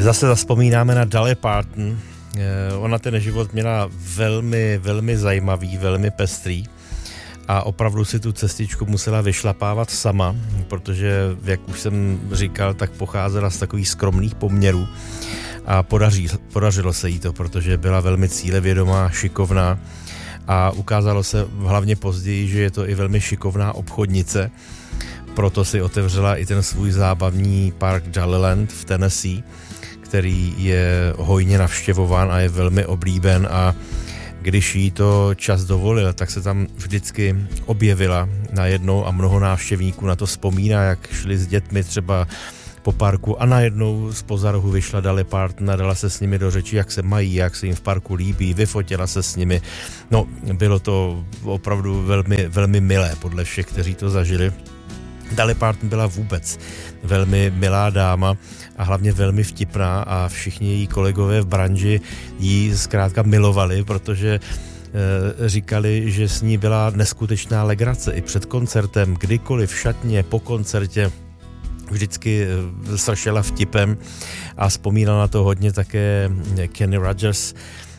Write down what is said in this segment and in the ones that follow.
Zase zavzpomínáme na Dolly Parton. Ona ten život měla velmi, velmi zajímavý, velmi pestrý a opravdu si tu cestičku musela vyšlapávat sama, protože, jak už jsem říkal, tak pocházela z takových skromných poměrů a podařilo se jí to, protože byla velmi cílevědomá, šikovná a ukázalo se hlavně později, že je to i velmi šikovná obchodnice. Proto si otevřela i ten svůj zábavní park Jollyland v Tennessee, který je hojně navštěvován a je velmi oblíben, a když jí to čas dovolil, tak se tam vždycky objevila najednou a mnoho návštěvníků na to vzpomíná, jak šli s dětmi třeba po parku a najednou zpoza rohu vyšla Dolly Parton a dala se s nimi do řeči, jak se mají, jak se jim v parku líbí, vyfotila se s nimi. No, bylo to opravdu velmi, velmi milé podle všech, kteří to zažili. Dolly Parton byla vůbec velmi milá dáma a hlavně velmi vtipná a všichni její kolegové v branži ji zkrátka milovali, protože říkali, že s ní byla neskutečná legrace i před koncertem, kdykoliv v šatně, po koncertě vždycky strašila vtipem a vzpomínala na to hodně také Kenny Rogers,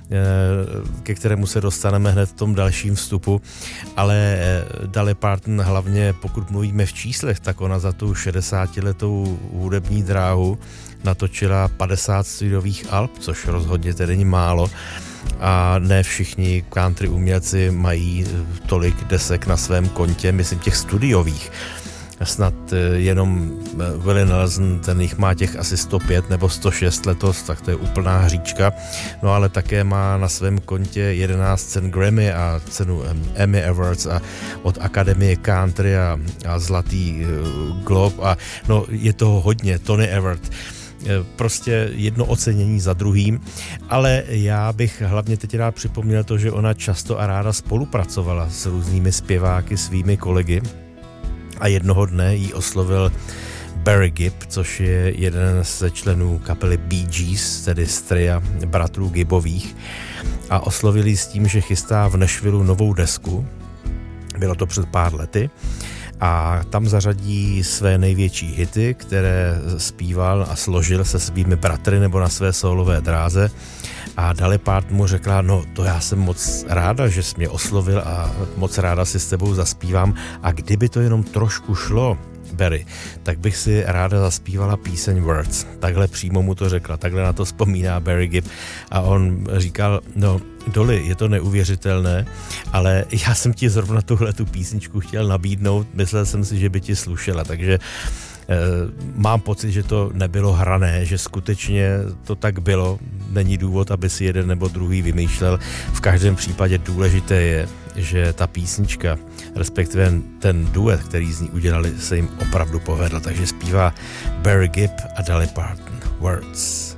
ke kterému se dostaneme hned v tom dalším vstupu, ale Dolly Parton hlavně, pokud mluvíme v číslech, tak ona za tu 60letou hudební dráhu natočila 50 studiových alb, což rozhodně tedy není málo a ne všichni country umělci mají tolik desek na svém kontě, myslím těch studiových. Snad jenom Willie Nelson, ten jich má těch asi 105 nebo 106 letos, tak to je úplná hříčka. No ale také má na svém kontě 11 cen Grammy a cenu Emmy Awards a od Akademie Country a Zlatý Glob a no je toho hodně, Tony Award. Prostě jedno ocenění za druhým, ale já bych hlavně teď rád připomněl to, že ona často a ráda spolupracovala s různými zpěváky, svými kolegy. A jednoho dne jí oslovil Barry Gibb, což je jeden ze členů kapely Bee Gees, tedy z tria bratrů Gibbových, a oslovil jí s tím, že chystá v Nashvilleu novou desku. Bylo to před pár lety a tam zařadí své největší hity, které zpíval a složil se svými bratry nebo na své solové dráze. A Dolly Parton mu řekla, no to já jsem moc ráda, že jsi mě oslovil a moc ráda si s tebou zaspívám a kdyby to jenom trošku šlo, Barry, tak bych si ráda zaspívala píseň Words. Takhle přímo mu to řekla, takhle na to vzpomíná Barry Gibb a on říkal, no Dolly, je to neuvěřitelné, ale já jsem ti zrovna tuhletu písničku chtěl nabídnout, myslel jsem si, že by ti slušela, takže mám pocit, že to nebylo hrané, že skutečně to tak bylo, není důvod, aby si jeden nebo druhý vymýšlel. V každém případě důležité je, že ta písnička, respektive ten duet, který z ní udělali, se jim opravdu povedl, takže zpívá Barry Gibb a Dolly Parton, Words.